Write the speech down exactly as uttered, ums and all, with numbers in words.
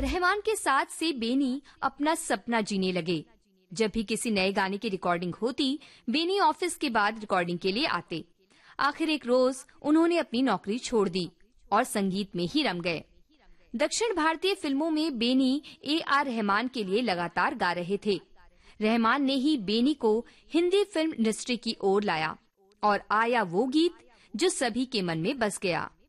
रहमान के साथ से बेनी अपना सपना जीने लगे। जब भी किसी नए गाने की रिकॉर्डिंग होती, बेनी ऑफिस के बाद रिकॉर्डिंग के लिए आते। आखिर एक रोज उन्होंने अपनी नौकरी छोड़ दी और संगीत में ही रम गए। दक्षिण भारतीय फिल्मों में बेनी ए आर रहमान के लिए लगातार गा रहे थे। रहमान ने ही बेनी को हिंदी फिल्म इंडस्ट्री की ओर लाया और आया वो गीत जो सभी के मन में बस गया।